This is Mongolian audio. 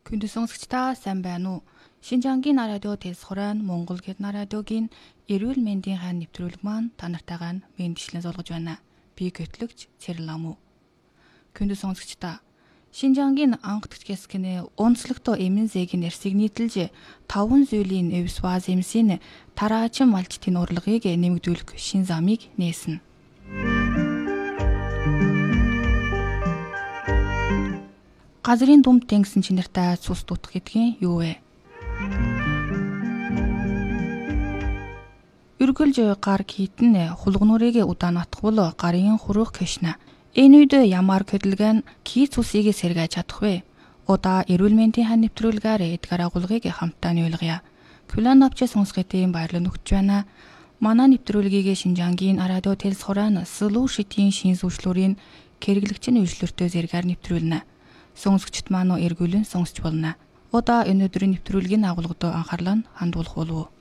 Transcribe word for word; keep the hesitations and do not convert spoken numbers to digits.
Хүнд сонсогчдаа сайн байна уу? Шинжангийн радио Тэлсхурайн Монгол Хэдэн радиогийн эрүүл мэндийн хань нэвтрүүлэг маань та нартайгаа мэдээлэл золгож байна. Би гэтлэгч Цэрлам уу. Хүнд сонсогчдаа Шинжангийн анх төчгөөскөнэ онцлогтой эмэн зээгийн нэрсийг нийтэлж таван зүйлийн эвсваз эмсийн тараачин малчтын урлагийг нэмэгдүүлэх шин замыг нээсэн. Газрын дүмд тэнгисэн чинартай цус дутах гэдгийг юу вэ? Үргэлж гар хитэн хулгнуурыг удаан атгавал гарын хуруух кэшна. Энэ үед ямар хөдөлгөөн кий цусыг сэргээж чадах вэ? Удаа эрүүл мэндийн хань нэвтрүүлгээр эдгээр агуулгыг хамтдаа нийлгэе. Күлэн авч сонсготын баярлал өгч байна. Манай нэвтрүүлгийг Шинжангийн радио Тэлсхурайн Solution-ийн шин зөвшлөөрийн хэрэглэгчийн үйлчлэлтөө зэргээр нэвтрүүлнэ. Сонсогчд маань эргүүлэн сонсч болно. Удаа энэ өдрийн нэвтрүүлгийн агуулгад анхаарлаа хандуулах болов уу?